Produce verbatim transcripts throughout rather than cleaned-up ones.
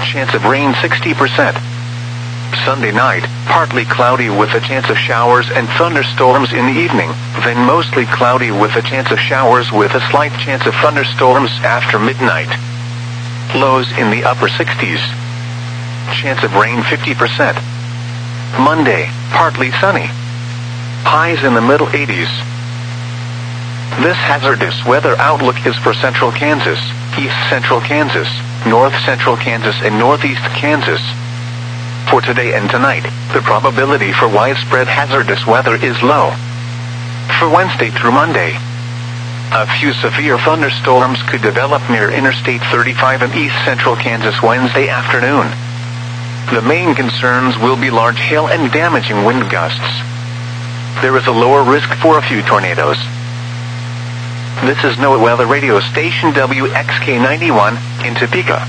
Chance of rain sixty percent. Sunday night, partly cloudy with a chance of showers and thunderstorms in the evening, then mostly cloudy with a chance of showers with a slight chance of thunderstorms after midnight. Lows in the upper sixties. Chance of rain fifty percent. Monday, partly sunny. Highs in the middle eighties. This hazardous weather outlook is for central Kansas, east central Kansas, north central Kansas and northeast Kansas. For today and tonight, the probability for widespread hazardous weather is low. For Wednesday through Monday, a few severe thunderstorms could develop near Interstate thirty-five in east central Kansas Wednesday afternoon. The main concerns will be large hail and damaging wind gusts. There is a lower risk for a few tornadoes. This is NOAA Weather Radio Station W X K ninety-one in Topeka.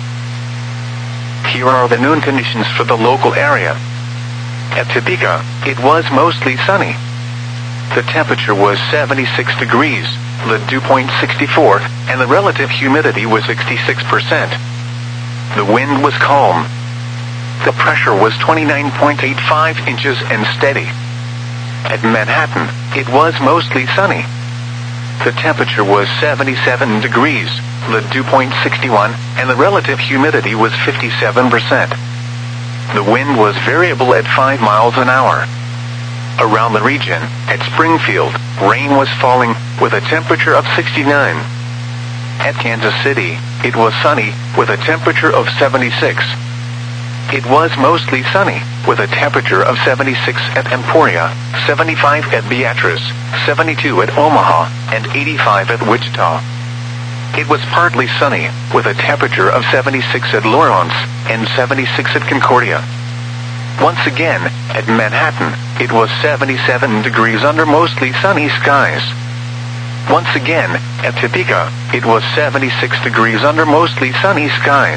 Here are the noon conditions for the local area. At Topeka, it was mostly sunny. The temperature was seventy-six degrees, the dew point sixty-four, and the relative humidity was sixty-six percent. The wind was calm. The pressure was twenty-nine point eight five inches and steady. At Manhattan, it was mostly sunny. The temperature was seventy-seven degrees, the dew point sixty-one, and the relative humidity was fifty-seven percent. The wind was variable at five miles an hour. Around the region, at Springfield, rain was falling, with a temperature of sixty-nine. At Kansas City, it was sunny, with a temperature of seventy-six. It was mostly sunny, with a temperature of seventy-six at Emporia, seventy-five at Beatrice, seventy-two at Omaha, and eighty-five at Wichita. It was partly sunny, with a temperature of seventy-six at Lawrence, and seventy-six at Concordia. Once again, at Manhattan, it was seventy-seven degrees under mostly sunny skies. Once again, at Topeka, it was seventy-six degrees under mostly sunny skies.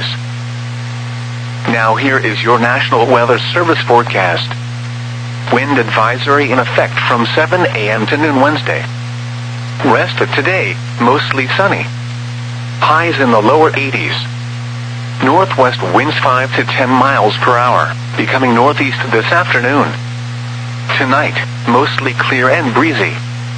Now here is your National Weather Service forecast. Wind advisory in effect from seven a m to noon Wednesday. Rest of today, mostly sunny. Highs in the lower eighties. Northwest winds five to ten miles per hour, becoming northeast this afternoon. Tonight, mostly clear and breezy.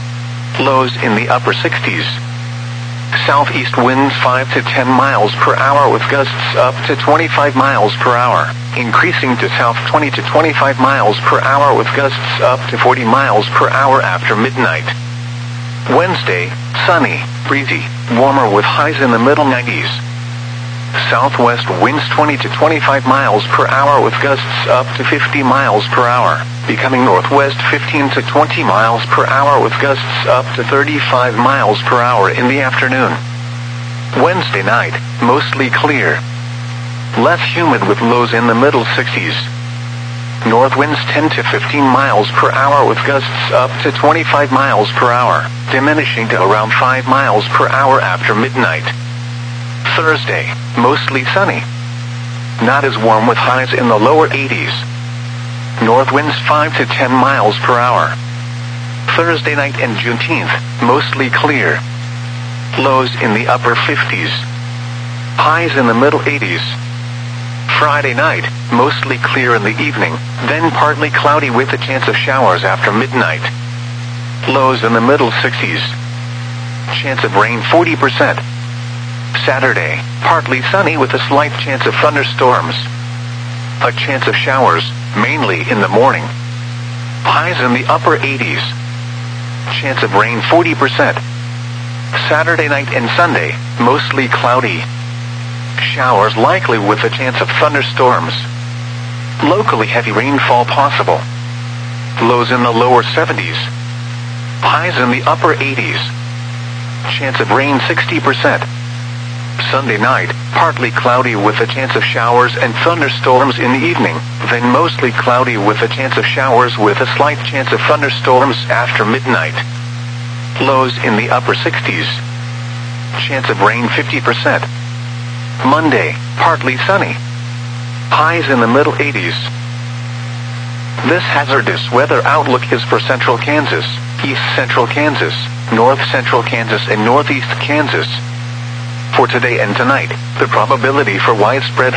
Lows in the upper sixties. Southeast winds five to ten miles per hour with gusts up to twenty-five miles per hour, increasing to south twenty to twenty-five miles per hour with gusts up to forty miles per hour after midnight. Wednesday, sunny, breezy, warmer with highs in the middle nineties. Southwest winds twenty to twenty-five miles per hour with gusts up to fifty miles per hour, becoming northwest fifteen to twenty miles per hour with gusts up to thirty-five miles per hour in the afternoon. Wednesday night, mostly clear. Less humid with lows in the middle sixties. North winds ten to fifteen miles per hour with gusts up to twenty-five miles per hour, diminishing to around five miles per hour after midnight. Thursday, mostly sunny. Not as warm with highs in the lower eighties. North winds five to ten miles per hour. Thursday night and Juneteenth, mostly clear. Lows in the upper fifties. Highs in the middle eighties. Friday night, mostly clear in the evening, then partly cloudy with a chance of showers after midnight. Lows in the middle sixties. Chance of rain forty percent. Saturday, partly sunny with a slight chance of thunderstorms. A chance of showers, mainly in the morning. Highs in the upper eighties. Chance of rain forty percent. Saturday night and Sunday, mostly cloudy. Showers likely with a chance of thunderstorms. Locally heavy rainfall possible. Lows in the lower seventies. Highs in the upper eighties. Chance of rain sixty percent. Sunday night, partly cloudy with a chance of showers and thunderstorms in the evening, then mostly cloudy with a chance of showers with a slight chance of thunderstorms after midnight. Lows in the upper sixties. Chance of rain fifty percent. Monday, partly sunny. Highs in the middle eighties. This hazardous weather outlook is for central Kansas, east central Kansas, north central Kansas and northeast Kansas. For today and tonight, the probability for widespread